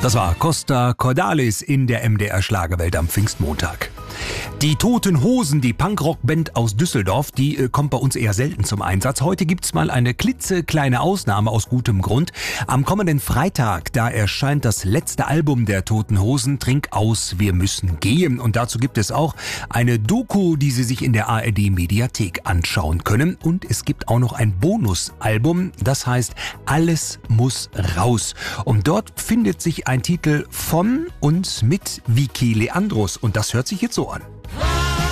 Das war Costa Cordalis in der MDR Schlagerwelt am Pfingstmontag. Die Toten Hosen, die Punkrock-Band aus Düsseldorf, die kommt bei uns eher selten zum Einsatz. Heute gibt's mal eine klitzekleine Ausnahme aus gutem Grund. Am kommenden Freitag, da erscheint das letzte Album der Toten Hosen, Trink aus, wir müssen gehen. Und dazu gibt es auch eine Doku, die Sie sich in der ARD-Mediathek anschauen können. Und es gibt auch noch ein Bonusalbum, das heißt Alles muss raus. Und dort findet sich ein Titel von und mit Vicky Leandros. Und das hört sich jetzt so an.